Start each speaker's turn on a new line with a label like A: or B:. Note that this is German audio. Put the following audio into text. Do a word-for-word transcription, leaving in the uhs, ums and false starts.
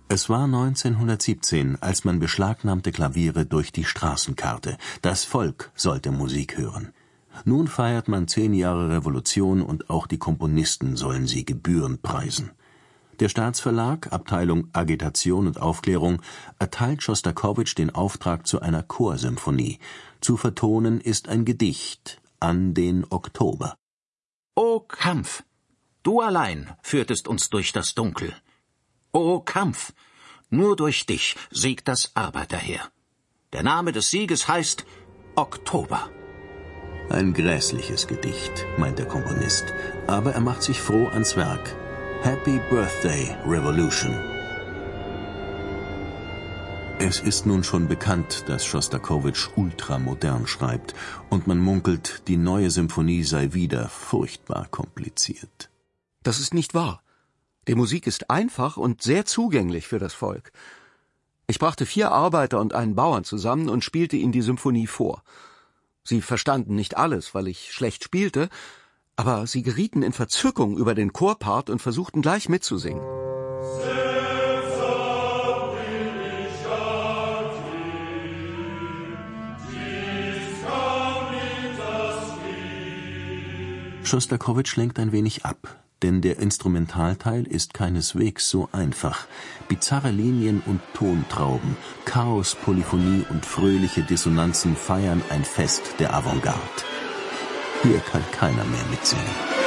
A: Es war neunzehnhundertsiebzehn, als man beschlagnahmte Klaviere durch die Straßen karrte. Das Volk sollte Musik hören. Nun feiert man zehn Jahre Revolution und auch die Komponisten sollen sie gebührend preisen. Der Staatsverlag, Abteilung Agitation und Aufklärung, erteilt Schostakowitsch den Auftrag zu einer Chorsymphonie. Zu vertonen ist ein Gedicht an den Oktober.
B: O Kampf! Du allein führtest uns durch das Dunkel. O Kampf! Nur durch dich siegt das Arbeiterheer. Der Name des Sieges heißt Oktober.
A: Ein grässliches Gedicht, meint der Komponist, aber er macht sich froh ans Werk. Happy Birthday, Revolution. Es ist nun schon bekannt, dass Schostakowitsch ultramodern schreibt, und man munkelt, die neue Symphonie sei wieder furchtbar kompliziert.
C: Das ist nicht wahr. Die Musik ist einfach und sehr zugänglich für das Volk. Ich brachte vier Arbeiter und einen Bauern zusammen und spielte ihnen die Symphonie vor. Sie verstanden nicht alles, weil ich schlecht spielte, aber sie gerieten in Verzückung über den Chorpart und versuchten gleich mitzusingen.
A: Schostakowitsch lenkt ein wenig ab, denn der Instrumentalteil ist keineswegs so einfach. Bizarre Linien und Tontrauben, Chaos, Polyphonie und fröhliche Dissonanzen feiern ein Fest der Avantgarde. Hier kann keiner mehr mitsingen.